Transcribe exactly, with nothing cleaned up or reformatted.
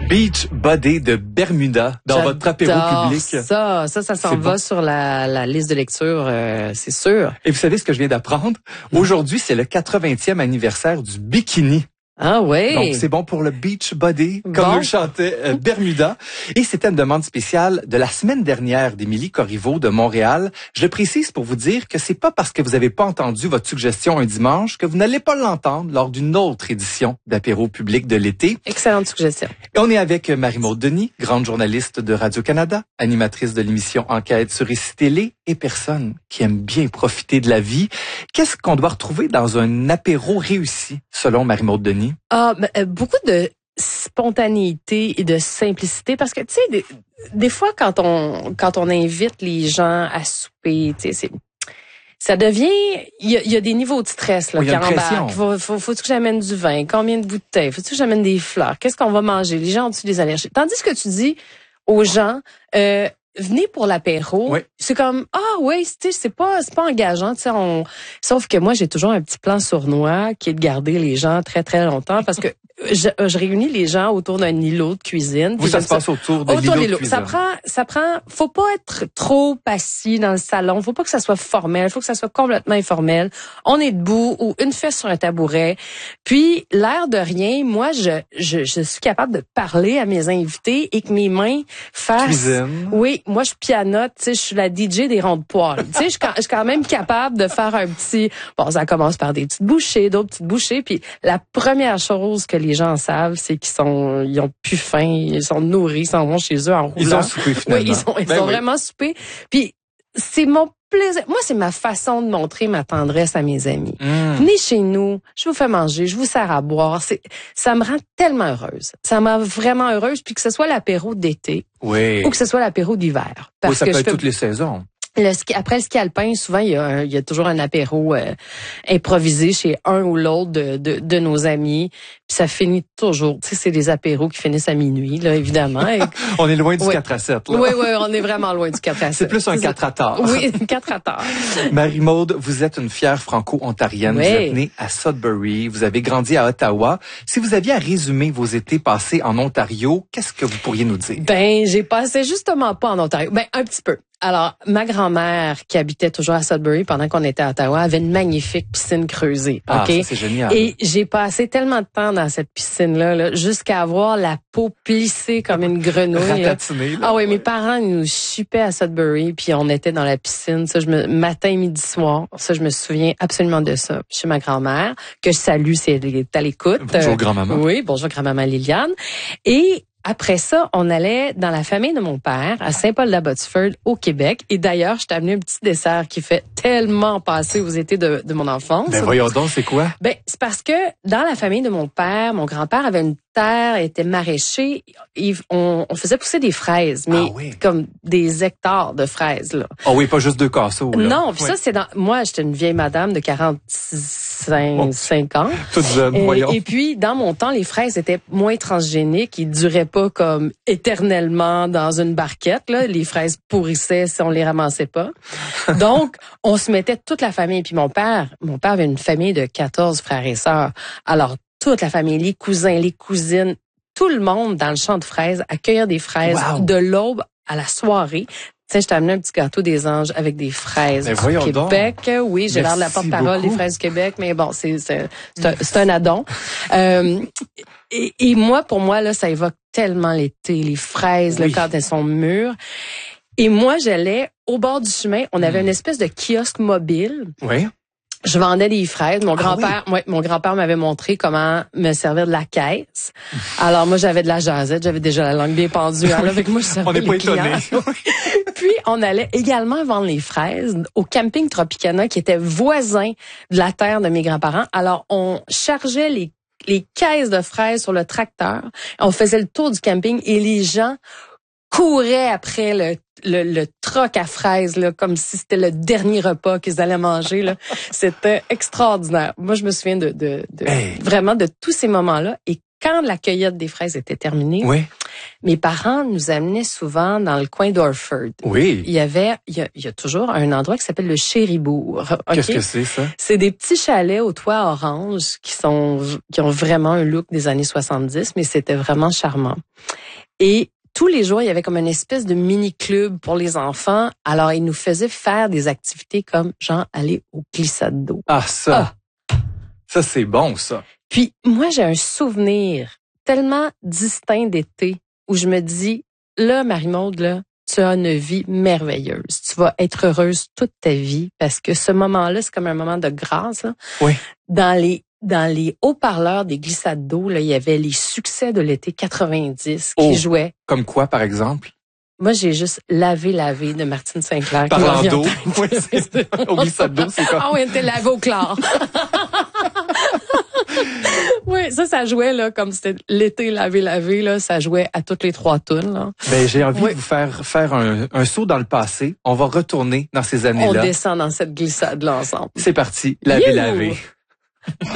Beach Body de Bermuda dans J'adore votre apéro public. Ça, ça, ça s'en C'est va bon. sur la, la liste de lecture, euh, c'est sûr. Et vous savez ce que je viens d'apprendre? Aujourd'hui, c'est le quatre-vingtième anniversaire du bikini. Ah oui. Donc, c'est bon pour le beach body, comme Bon. nous le chantait euh, Bermuda. Et c'était une demande spéciale de la semaine dernière d'Émilie Corriveau de Montréal. Je le précise pour vous dire que c'est pas parce que vous n'avez pas entendu votre suggestion un dimanche que vous n'allez pas l'entendre lors d'une autre édition d'apéro public de l'été. Excellente suggestion. Et on est avec Marie-Maude Denis, grande journaliste de Radio-Canada, animatrice de l'émission Enquête sur Ici Télé et personne qui aime bien profiter de la vie. Qu'est-ce qu'on doit retrouver dans un apéro réussi, selon Marie-Maude Denis? Ah, ben, euh, beaucoup de spontanéité et de simplicité parce que tu sais des, des fois quand on quand on invite les gens à souper, tu sais c'est ça devient il y a, y a des niveaux de stress là Oui, qui y a une pression. embarquent. Faut faut faut que j'amène du vin, combien de bouteilles, faut que j'amène des fleurs, qu'est-ce qu'on va manger, les gens ont-tu des allergies. Tandis que tu dis aux gens euh, venez pour l'apéro. Oui. C'est comme ah ouais, tu sais c'est pas c'est pas engageant, tu sais on sauf que moi j'ai toujours un petit plan sournois qui est de garder les gens très très longtemps parce que je, je réunis les gens autour d'un îlot de cuisine. Vous, ça se passe autour de autour l'îlot de de l'îlot. cuisine. Ça prend ça prend faut pas être trop assis dans le salon, faut pas que ça soit formel, faut que ça soit complètement informel. On est debout ou une fesse sur un tabouret. Puis l'air de rien, moi je je je suis capable de parler à mes invités et que mes mains fassent Cuisine. oui, moi je pianote, tu sais, je suis la D J des ronds de poils. Tu sais, je suis quand- je suis quand même capable de faire un petit bon, ça commence par des petites bouchées, d'autres petites bouchées, puis la première chose que les gens savent, c'est qu'ils sont ils ont plus faim, ils sont nourris, ils s'en vont chez eux en roulant. Ils ont soupé finalement. Oui, ils sont ils Ben sont oui. vraiment soupés. Puis c'est mon plaisir. Moi, c'est ma façon de montrer ma tendresse à mes amis. Mmh. Venez chez nous, je vous fais manger, je vous sers à boire. C'est, ça me rend tellement heureuse. Ça m'a vraiment heureuse, puis que ce soit l'apéro d'été Oui. ou que ce soit l'apéro d'hiver. Parce Oui, ça que peut je être fais- toutes les saisons. le ski, après le ski alpin, souvent il y a, un- il y a toujours un apéro euh, improvisé chez un ou l'autre de, de, de nos amis. Puis ça finit toujours. Tu sais, c'est des apéros qui finissent à minuit, là, évidemment. Et- On est loin du Oui. quatre à sept. Là. oui, oui, on est vraiment loin du quatre à sept. C'est plus un quatre à tard. Oui, quatre à tard. Marie-Maude, vous êtes une fière franco-ontarienne. Oui. Vous êtes née à Sudbury. Vous avez grandi à Ottawa. Si vous aviez à résumer vos étés passés en Ontario, qu'est-ce que vous pourriez nous dire? Ben, j'ai passé justement pas en Ontario. Ben, un petit peu. Alors, ma grand-mère, qui habitait toujours à Sudbury pendant qu'on était à Ottawa, avait une magnifique piscine creusée. Ah, OK? ça, c'est génial. Et j'ai passé tellement de temps dans cette piscine-là, là, jusqu'à avoir la peau plissée comme une grenouille. là. Ratatiné, là. Ah oui, mes parents ils nous chupaient à Sudbury, puis on était dans la piscine. Ça, je me matin, midi, soir. Ça, je me souviens absolument de ça. Chez ma grand-mère, que je salue si elle est à l'écoute. Bonjour, Euh, grand-maman. Oui, bonjour grand-maman Liliane. Et après ça, on allait dans la famille de mon père à Saint-Paul-d'Abbotsford au Québec. Et d'ailleurs, je t'ai amené un petit dessert qui fait tellement passer aux étés de, de mon enfance. Ben voyons donc, c'est quoi? Ben, c'est parce que dans la famille de mon père, mon grand-père avait une terre, était maraîcher. Il- on, on faisait pousser des fraises, mais Ah oui. comme des hectares de fraises, là. Oh oui, pas juste deux casseaux. Là. Non, puis Oui. ça, c'est dans... Moi, j'étais une vieille madame de quarante-cinq cinq ans. Toute jeune, Et, voyons. et puis, dans mon temps, les fraises étaient moins transgéniques. Ils duraient pas comme éternellement dans une barquette. Là. Les fraises pourrissaient si on les ramassait pas. Donc, on se mettait toute la famille. Puis mon père, mon père avait une famille de quatorze frères et sœurs. Alors, toute la famille, les cousins, les cousines, tout le monde dans le champ de fraises, à cueillir des fraises Wow. de l'aube à la soirée. Tu sais, je t'ai amené un petit gâteau des anges avec des fraises Ben du voyons donc. Québec. Oui, j'ai l'air de la Merci porte-parole des beaucoup. fraises du Québec, mais bon, c'est c'est c'est un, c'est un addon. Euh, et, et moi, pour moi, là, ça évoque tellement l'été, les fraises, Oui. là, quand elles sont mûres. Et moi, j'allais au bord du chemin. On avait Mm. une espèce de kiosque mobile. Oui. Je vendais des fraises. Mon Ah grand-père, ouais, mon grand-père m'avait montré comment me servir de la caisse. Alors moi, j'avais de la jasette, j'avais déjà la langue bien pendue. Alors avec moi, je servais On n'est pas les clients. étonnés. Puis on allait également vendre les fraises au camping Tropicana qui était voisin de la terre de mes grands-parents. Alors on chargeait les les caisses de fraises sur le tracteur. On faisait le tour du camping et les gens couraient après le le, le troc à fraises là, comme si c'était le dernier repas qu'ils allaient manger là. C'était extraordinaire. Moi, je me souviens de, de, de Hey. vraiment de tous ces moments-là. Et quand la cueillette des fraises était terminée, Oui. mes parents nous amenaient souvent dans le coin d'Orford. Oui. Il y avait, il y a, il y a toujours un endroit qui s'appelle le Chéribourg. Okay? Qu'est-ce que c'est, ça? C'est des petits chalets au toit orange qui sont, qui ont vraiment un look des années soixante-dix, mais c'était vraiment charmant. Et tous les jours, il y avait comme une espèce de mini-club pour les enfants. Alors, ils nous faisaient faire des activités comme, genre, aller au glissade d'eau. Ah, ça. Ah. Ça, c'est bon, ça. Puis, moi, j'ai un souvenir tellement distinct d'été où je me dis, là, Marie-Maude, là, tu as une vie merveilleuse. Tu vas être heureuse toute ta vie parce que ce moment-là, c'est comme un moment de grâce. Là. Oui. Dans les dans les haut-parleurs des glissades d'eau, là, il y avait les succès de l'été quatre-vingt-dix qui Oh. jouaient. Comme quoi, par exemple? Moi, j'ai juste lavé, lavé de Martine Sinclair. Parlant qui d'eau. Oui, c'est, au glissade d'eau, c'est comme... Ah oui, elle était lavée au chlore. Oui, ça, ça jouait, là, comme c'était l'été lavé, lavé, là, ça jouait à toutes les trois tunes, là. Ben, j'ai envie Oui. de vous faire faire un, un saut dans le passé. On va retourner dans ces On années-là. descend dans cette glissade-là ensemble. C'est parti. Laver, You! laver.